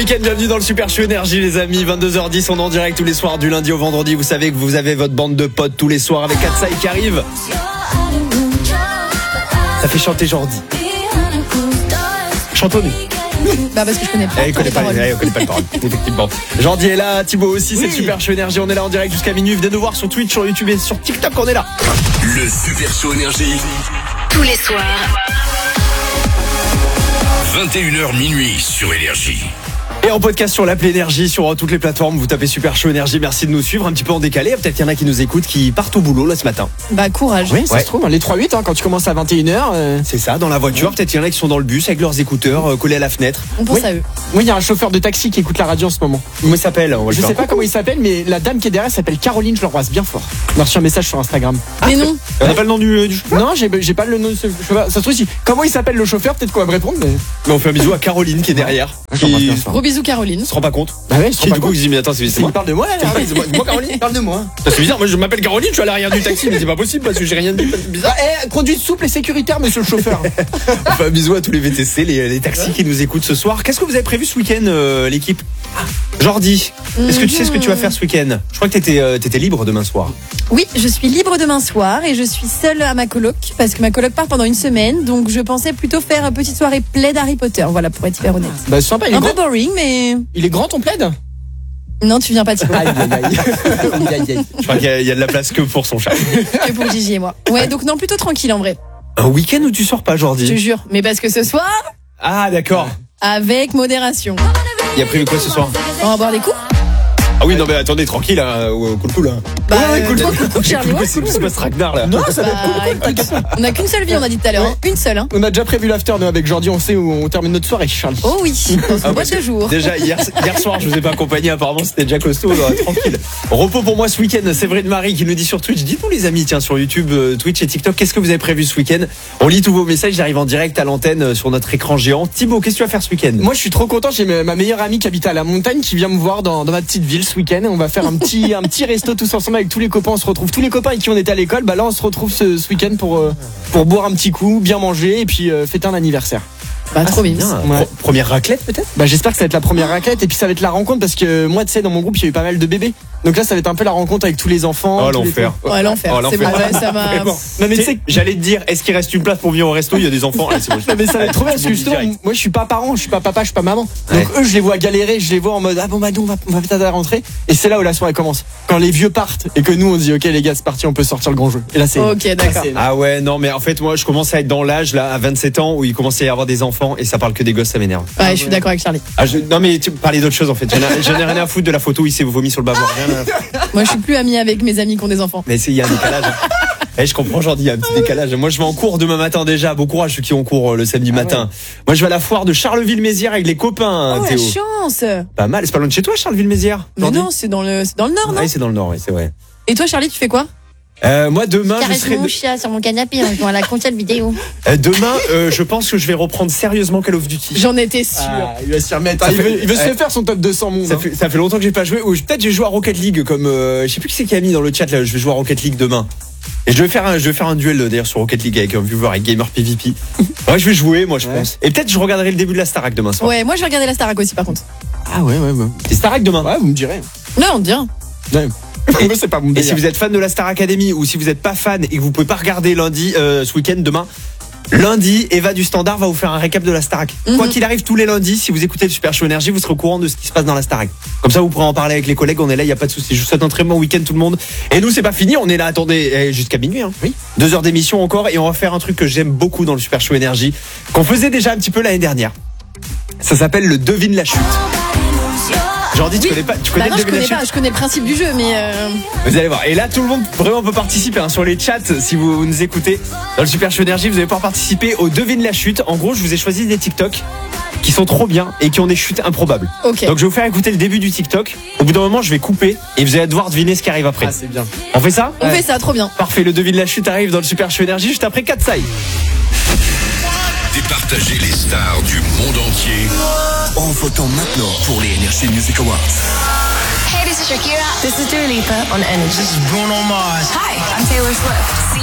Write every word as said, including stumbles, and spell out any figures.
week-end, bienvenue dans le Super Show Énergie les amis. Vingt-deux heures dix, on est en direct tous les soirs du lundi au vendredi. Vous savez que vous avez votre bande de potes tous les soirs avec Katsai qui arrive. Ça fait chanter Jordi. Chantons-nous. Bah parce que je connais pas. Elle connaît pas, les, elle connaît pas les paroles, effectivement. Jordi est là, Thibaut aussi, oui. C'est le Super Show Énergie. On est là en direct jusqu'à minuit. Venez nous voir sur Twitch, sur YouTube et sur TikTok, on est là. Le Super Show Énergie. Tous les soirs. vingt et une heures minuit sur Énergie. Et en podcast sur l'appli Énergie, sur toutes les plateformes, vous tapez Super Show Énergie. Merci de nous suivre un petit peu en décalé. Peut-être qu'il y en a qui nous écoutent, qui partent au boulot là ce matin. Bah courage. Oui, ça ouais. se trouve, les trois huit, hein, quand tu commences à vingt et une heures. Euh... C'est ça, dans la voiture. Peut-être qu'il y en a qui sont dans le bus avec leurs écouteurs euh, collés à la fenêtre. On pense oui. à eux. Oui, il y a un chauffeur de taxi qui écoute la radio en ce moment. Comment il s'appelle? Je sais pas comment il s'appelle, mais la dame qui est derrière s'appelle Caroline, je l'embrasse bien fort. On a reçu un message sur Instagram. Ah, mais non. On n'a pas le nom du, du chauffeur? Non, j'ai, j'ai pas le nom du chauffeur. Ça se trouve, si. Comment il s'appelle le chauffeur? Peut-être qu'on va me répondre. Mais, mais on fait un bisou à Caroline qui est derrière. Ah, qui... Gros bisous Caroline. Se rend pas compte. Bah ouais, qui du coup il dit mais attends c'est, c'est moi. Il parle de moi là. C'est moi, moi Caroline, parle de moi. C'est bizarre, moi je m'appelle Caroline, je suis à l'arrière du taxi, mais c'est pas possible parce que j'ai rien dit. C'est bizarre. Ah, eh, conduite souple et sécuritaire, monsieur le chauffeur. On fait un bisou à tous les V T C, les, les taxis qui nous écoutent ce soir. Qu'est-ce que vous avez prévu ce week-end, euh, l'équipe? Jordi, est-ce que tu sais ce que tu vas faire ce week-end? Je crois que t'étais, euh, t'étais libre demain soir. Oui, je suis libre demain soir et je suis seule à ma coloc parce que ma coloc part pendant une semaine, donc je pensais plutôt faire une petite soirée plaid Harry Potter, voilà, pour être hyper honnête. Bah c'est sympa, il est un grand. peu boring, mais Il est grand ton plaid? non, tu viens pas, Thibaut. Aïe, aïe, aïe. aïe, aïe. Je crois qu'il y a, il y a de la place que pour son chat. Que pour Gigi et moi. Ouais, donc non, plutôt tranquille en vrai. Un week-end où tu sors pas, Jordi? Je te jure, mais parce que ce soir, Ah d'accord. avec modération. Il a prévu quoi ce soir? On va boire des coups. Ah oui non mais attendez tranquille hein, cool cool hein. Bah, ouais, euh, cool cool, cool, cool, Charlie, ouais, c'est cool, c'est cool. pas Ragnar là. Non, ça va Bah, être cool. écoute, on a qu'une seule vie, on a dit tout à l'heure, hein. Une seule, hein. On a déjà prévu l'after, nous, avec Jordi, on sait où on termine notre soirée, Charlie. Oh oui, dans Ah, une boîte de jour. Déjà hier, hier soir je vous ai pas accompagné, apparemment c'était déjà costaud, alors, tranquille. Repos pour moi ce week-end, Séverine Marie qui nous dit sur Twitch, dites-nous les amis, tiens sur YouTube, euh, Twitch et TikTok, qu'est-ce que vous avez prévu ce week-end? On lit tous vos messages, j'arrive en direct à l'antenne euh, sur notre écran géant. Thibaut, qu'est-ce que tu vas faire ce week-end? Moi, je suis trop content, j'ai ma meilleure amie qui habite à la montagne qui vient me voir dans, dans ma petite ville ce week-end. On va faire un petit, un petit resto tous ensemble avec tous les copains, on se retrouve. Tous les copains avec qui on était à l'école, bah là on se retrouve ce, ce week-end pour, euh, pour boire un petit coup, bien manger et puis euh, fêter un anniversaire. Bah, trop bien. Ouais. Pro- Première raclette peut-être? Bah j'espère que ça va être la première raclette et puis ça va être la rencontre parce que moi tu sais dans mon groupe il y a eu pas mal de bébés. Donc là ça va être un peu la rencontre avec tous les enfants. Oh tous les l'enfer. trucs. Ouais, l'enfer. Oh, C'est bon, l'enfer. ouais, ça m'a. Vraiment. Non mais tu Tu sais, sais j'allais te dire, est-ce qu'il reste une place pour venir au resto? Il y a des enfants. Allez, c'est bon, je- non, mais ça va être trop bien parce que Je justement, direct. moi je suis pas parent, je suis pas papa, je suis pas maman. Donc Ouais. eux je les vois galérer, je les vois en mode ah bon bah nous on va, on va peut-être à la rentrée. Et c'est là où la soirée commence. Quand les vieux partent et que nous on dit ok les gars c'est parti on peut sortir le grand jeu. Et là c'est. Ok, d'accord. c'est- Ah ouais, non, mais en fait, moi, je commence à être dans l'âge, là, à vingt-sept ans, où il commence à y avoir des enfants, et ça parle que des gosses, ça m'énerve. Ouais, je suis d'accord avec Charlie. Ah, je- non, mais tu parlais d'autre chose, en fait. J'en ai, j'en ai rien à foutre de la photo où il s'est vomi sur le bavard. Rien à- Moi, je suis plus amie avec mes amis qui ont des enfants. Mais c'est, il y a un décalage. Hein. Eh, je comprends, Jordi, il y a un petit décalage. Moi, je vais en cours demain matin déjà. Bon courage, ceux qui ont cours euh, le samedi matin. Moi, je vais à la foire de Charleville-Mézières avec les copains, Oh, la Théo. chance. Pas mal. C'est pas loin de chez toi, Charleville-Mézières? Mais Jordi non, c'est dans le, c'est dans le nord, non? Ouais, c'est dans le nord, ouais, c'est vrai. Et toi, Charlie, tu fais quoi? Euh, moi, demain, je Caresse serai. mon de- chien sur mon canapé en jouant à la console vidéo. Euh, demain, euh, je pense que je vais reprendre sérieusement Call of Duty. J'en étais sûre. Ah, il va s'y remettre. Ça Ah, il, fait- veut, il veut se eh, faire son top deux cents monde. Ça hein. fait, ça fait longtemps que j'ai pas joué. Ou peut-être j'ai joué à Rocket League comme euh, je sais plus qui c'est qui a mis dans le chat là. Je vais jouer à Rocket League demain. Et je vais faire un, je vais faire un duel d'ailleurs sur Rocket League avec un viewer avec Gamer P V P. Ouais, je vais jouer moi je Ouais. pense. Et peut-être je regarderai le début de la Starac demain soir. Ouais, moi, je vais regarder la Starac aussi, par contre. Ah ouais ouais ouais. C'est Starac demain. Ouais vous me direz. Non, on te dira. Ouais. Moi, c'est pas mon Et délire. si vous êtes fan de la Star Academy ou si vous êtes pas fan et que vous pouvez pas regarder lundi euh, ce week-end demain. Lundi, Eva du Standard va vous faire un récap de la Starac. Mhm. Quoi qu'il arrive tous les lundis, si vous écoutez le Super Show Énergie, vous serez au courant de ce qui se passe dans la Starac. Comme ça, vous pourrez en parler avec les collègues. On est là, il y a pas de souci. Je vous souhaite un très bon week-end tout le monde. Et nous, c'est pas fini. On est là, attendez, eh, jusqu'à minuit. Hein. Oui. Deux heures d'émission encore et on va faire un truc que j'aime beaucoup dans le Super Show Énergie, qu'on faisait déjà un petit peu l'année dernière. Ça s'appelle le devine la chute. Jordi, tu Oui. connais pas, tu connais Bah non, le je devine la connais chute? pas, je connais le principe du jeu, mais euh... Vous allez voir. Et là, tout le monde vraiment peut participer hein, sur les chats. Si vous nous écoutez dans le Super Show Énergie, vous allez pouvoir participer au devine la chute. En gros, je vous ai choisi des TikTok qui sont trop bien et qui ont des chutes improbables. Ok. Donc, je vais vous faire écouter le début du TikTok. Au bout d'un moment, je vais couper et vous allez devoir deviner ce qui arrive après. Ah c'est bien. On fait ça? on fait ça, trop bien. Parfait. Le devine la chute arrive dans le Super Show Énergie juste après Katsai. Départager les stars du monde entier en votant maintenant pour les Energy Music Awards. Hey, this is Shakira. This is Dua Lipa on Energy. This is Bruno Mars. Hi, I'm Taylor Swift. See